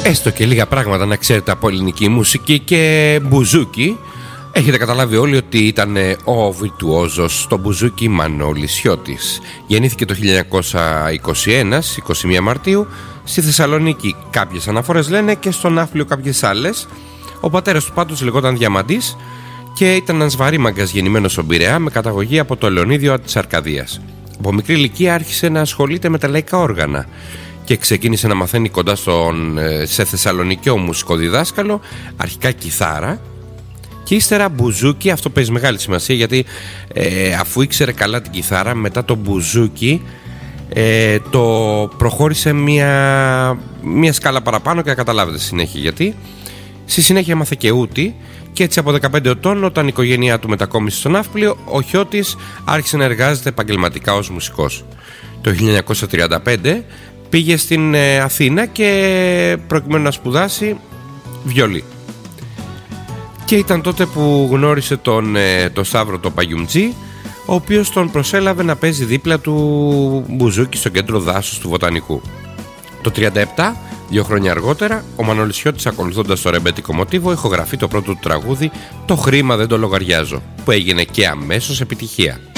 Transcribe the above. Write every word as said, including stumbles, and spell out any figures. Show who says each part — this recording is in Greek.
Speaker 1: Έστω και λίγα πράγματα να ξέρετε από ελληνική μουσική και μπουζούκι. Έχετε καταλάβει όλοι ότι ήταν ο βιρτουόζος στο μπουζούκι Μανώλης Σιώτης. Γεννήθηκε το χίλια εννιακόσια είκοσι ένα, στις είκοσι μία Μαρτίου, στη Θεσσαλονίκη. Κάποιες αναφορές λένε και στον Ναύπλιο κάποιες άλλες. Ο πατέρας του πάντως λεγόταν Διαμαντής και ήταν ένας βαρύμαγκας γεννημένος στον Πειραιά με καταγωγή από το Λεωνίδιο της Αρκαδίας. Από μικρή ηλικία άρχισε να ασχολείται με τα λαϊκά όργανα και ξεκίνησε να μαθαίνει κοντά στον, σε θεσσαλονικιό μουσικοδιδάσκαλο, αρχικά κιθάρα και ύστερα μπουζούκι. Αυτό παίζει μεγάλη σημασία γιατί ε, αφού ήξερε καλά την κιθάρα, μετά το μπουζούκι ε, το προχώρησε μια, μια σκάλα παραπάνω και θα καταλάβετε στη συνέχεια γιατί. Στη συνέχεια έμαθε και ούτη και έτσι από δεκαπέντε ετών, όταν η οικογένειά του μετακόμισε στο Ναύπλιο, ο Χιώτης άρχισε να εργάζεται επαγγελματικά ως μουσικός. Το χίλια εννιακόσια τριάντα πέντε πήγε στην ε, Αθήνα και προκειμένου να σπουδάσει βιολί. Και ήταν τότε που γνώρισε τον, ε, τον Σταύρο τον Παγιουμτζή, ο οποίος τον προσέλαβε να παίζει δίπλα του μπουζούκι στο κέντρο δάσους του Βοτανικού. Το τριάντα επτά, δύο χρόνια αργότερα, ο Μανώλης Σιώτης, ακολουθώντας το ρεμπέτικο μοτίβο, ηχογραφεί το πρώτο του τραγούδι «Το χρήμα δεν το λογαριάζω», που έγινε και αμέσως επιτυχία.